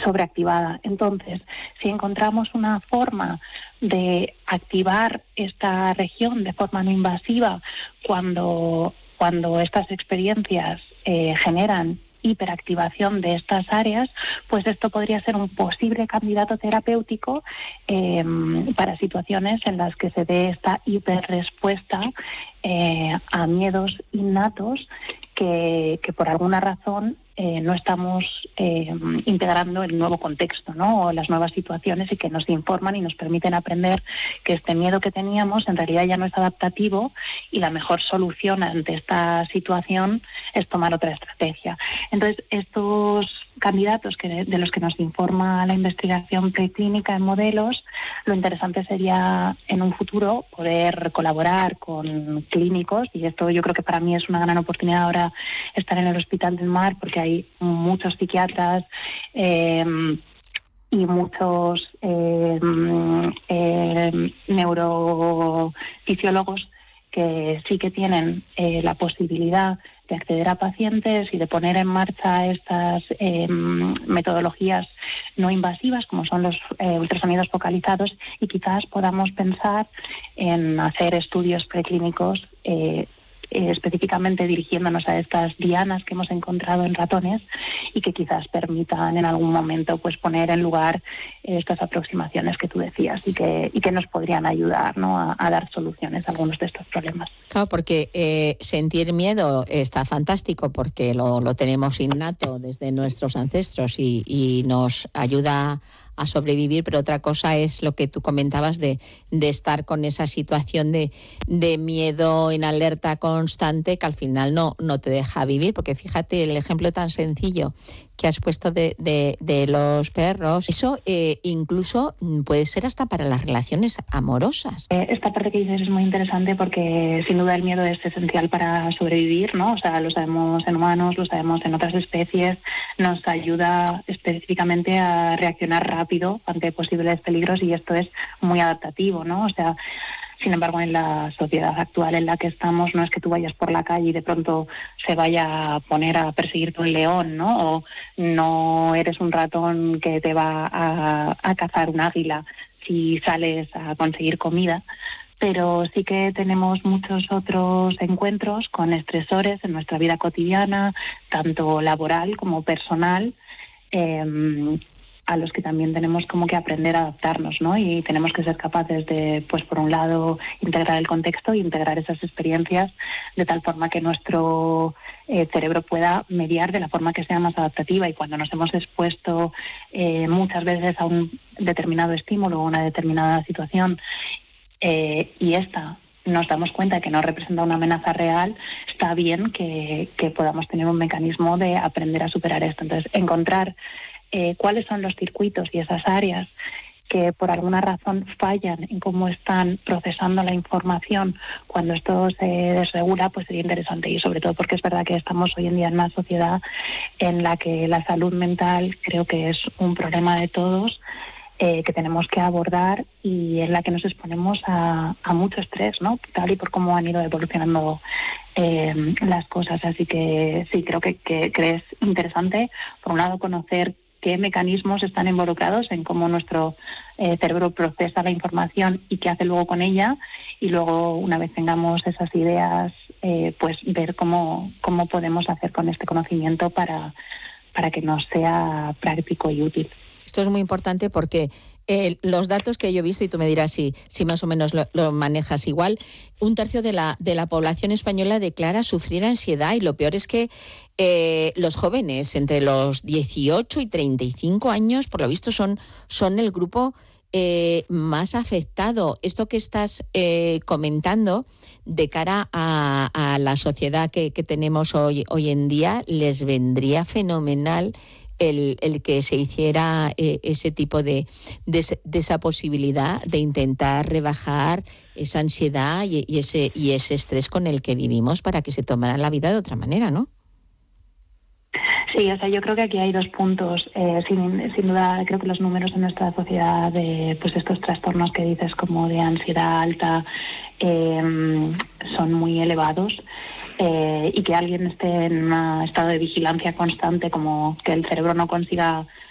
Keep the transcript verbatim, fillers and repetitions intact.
sobreactivada. Entonces, si encontramos una forma de activar esta región de forma no invasiva cuando, cuando estas experiencias eh, generan hiperactivación de estas áreas, pues esto podría ser un posible candidato terapéutico eh, para situaciones en las que se dé esta hiperrespuesta eh, a miedos innatos que, que por alguna razón eh, no estamos eh, integrando el nuevo contexto, ¿no? O las nuevas situaciones, y que nos informan y nos permiten aprender que este miedo que teníamos en realidad ya no es adaptativo y la mejor solución ante esta situación es tomar otra estrategia. Entonces, estos candidatos que, de los que nos informa la investigación preclínica en modelos, lo interesante sería en un futuro poder colaborar con clínicos, y esto yo creo que para mí es una gran oportunidad ahora estar en el Hospital del Mar, porque hay muchos psiquiatras eh, y muchos eh, eh, neurofisiólogos que sí que tienen eh, la posibilidad de acceder a pacientes y de poner en marcha estas eh, metodologías no invasivas, como son los eh, ultrasonidos focalizados, y quizás podamos pensar en hacer estudios preclínicos eh, eh, específicamente dirigiéndonos a estas dianas que hemos encontrado en ratones, y que quizás permitan en algún momento pues poner en lugar eh, estas aproximaciones que tú decías, y que, y que nos podrían ayudar, ¿no?, a, a dar soluciones a algunos de estos problemas. Claro, porque eh, sentir miedo está fantástico, porque lo, lo tenemos innato desde nuestros ancestros y, y nos ayuda a sobrevivir, pero otra cosa es lo que tú comentabas de, de estar con esa situación de, de miedo en alerta constante que al final no, no te deja vivir, porque fíjate el ejemplo tan sencillo que has puesto de, de, de los perros. Eso eh, incluso puede ser hasta para las relaciones amorosas. Eh, esta parte que dices es muy interesante, porque sin duda el miedo es esencial para sobrevivir, ¿no? O sea, lo sabemos en humanos, lo sabemos en otras especies, nos ayuda específicamente a reaccionar rápido ante posibles peligros, y esto es muy adaptativo, ¿no? O sea, sin embargo, en la sociedad actual en la que estamos, no es que tú vayas por la calle y de pronto se vaya a poner a perseguirte un león, ¿no? O no eres un ratón que te va a, a cazar un águila si sales a conseguir comida. Pero sí que tenemos muchos otros encuentros con estresores en nuestra vida cotidiana, tanto laboral como personal, eh, a los que también tenemos como que aprender a adaptarnos, ¿no? Y tenemos que ser capaces de, pues por un lado, integrar el contexto e integrar esas experiencias de tal forma que nuestro eh, cerebro pueda mediar de la forma que sea más adaptativa. Y cuando nos hemos expuesto eh, muchas veces a un determinado estímulo o una determinada situación eh, y esta nos damos cuenta de que no representa una amenaza real, está bien que, que podamos tener un mecanismo de aprender a superar esto. Entonces, encontrar Eh, cuáles son los circuitos y esas áreas que por alguna razón fallan en cómo están procesando la información cuando esto se desregula, pues sería interesante. Y sobre todo porque es verdad que estamos hoy en día en una sociedad en la que la salud mental creo que es un problema de todos, eh, que tenemos que abordar, y en la que nos exponemos a, a mucho estrés, ¿no? Tal y por cómo han ido evolucionando eh, las cosas. Así que sí, creo que, que, que es interesante, por un lado, conocer qué mecanismos están involucrados en cómo nuestro eh, cerebro procesa la información y qué hace luego con ella, y luego, una vez tengamos esas ideas, eh, pues ver cómo, cómo podemos hacer con este conocimiento para, para que nos sea práctico y útil. Esto es muy importante porque eh, los datos que yo he visto, y tú me dirás si, si más o menos lo, lo manejas igual, un tercio de la, de la población española declara sufrir ansiedad, y lo peor es que eh, los jóvenes entre los dieciocho y treinta y cinco años, por lo visto, son, son el grupo eh, más afectado. Esto que estás eh, comentando de cara a, a la sociedad que, que tenemos hoy, hoy en día, les vendría fenomenal El, el que se hiciera eh, ese tipo de, de, de esa posibilidad de intentar rebajar esa ansiedad y, y, ese, y ese estrés con el que vivimos, para que se tomara la vida de otra manera, ¿no? Sí, o sea, yo creo que aquí hay dos puntos. Eh, sin, sin duda, creo que los números en nuestra sociedad de pues estos trastornos que dices, como de ansiedad alta, eh, son muy elevados. Eh, y que alguien esté en un estado de vigilancia constante, como que el cerebro no consiga